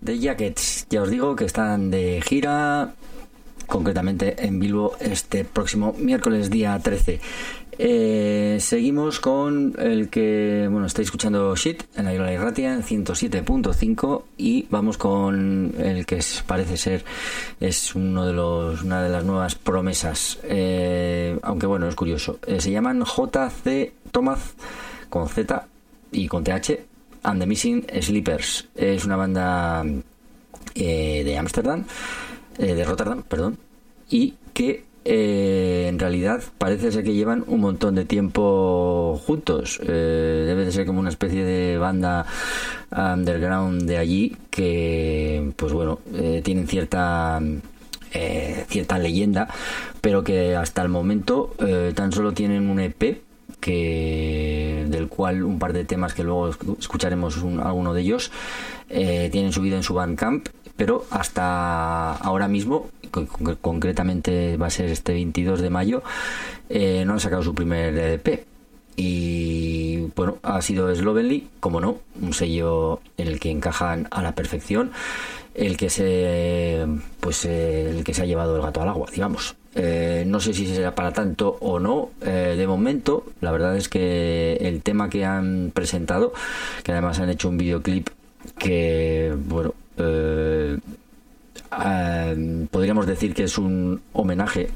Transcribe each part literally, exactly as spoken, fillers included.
The Jackets, ya os digo que están de gira, concretamente en Bilbo este próximo miércoles día trece. Eh, seguimos con el que, bueno, estáis escuchando Shit en la Iola Irratia en ciento siete punto cinco y vamos con el que es, parece ser es uno de los una de las nuevas promesas, eh, aunque bueno, es curioso. Eh, se llaman J C Thomas con Z y con T H and the Missing Sleepers. Es una banda eh, de Ámsterdam, eh, de Rotterdam, perdón, y que Eh, en realidad parece ser que llevan un montón de tiempo juntos. Eh, debe de ser como una especie de banda underground de allí que, pues bueno, eh, tienen cierta eh, cierta leyenda, pero que hasta el momento eh, tan solo tienen un E P que del cual un par de temas que luego escucharemos un, alguno de ellos eh, tienen subido en su Bandcamp, pero hasta ahora mismo, con, con, concretamente va a ser este veintidós de mayo, eh, no han sacado su primer E P. Y bueno, ha sido Slovenly, como no, un sello en el que encajan a la perfección, el que se pues eh, el que se ha llevado el gato al agua, digamos. Eh, no sé si será para tanto o no, eh, de momento la verdad es que el tema que han presentado, que además han hecho un videoclip que, bueno, eh, eh, podríamos decir que es un homenaje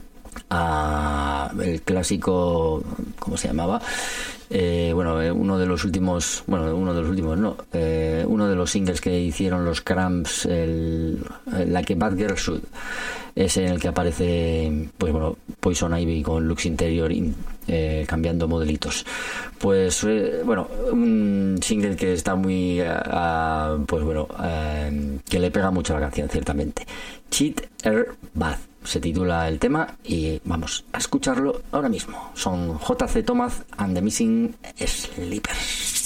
a el clásico, ¿cómo se llamaba? Eh, bueno, eh, uno de los últimos, bueno, uno de los últimos, no, eh, uno de los singles que hicieron los Cramps, el, el Like a Bad Girl Should, es en el que aparece, pues bueno, Poison Ivy con Lux Interior in, eh, cambiando modelitos. Pues eh, bueno, un single que está muy, uh, uh, pues bueno, uh, que le pega mucho a la canción, ciertamente. Cheat Air Bath se titula el tema y vamos a escucharlo ahora mismo. Son J C Thomas and the Missing Sleepers.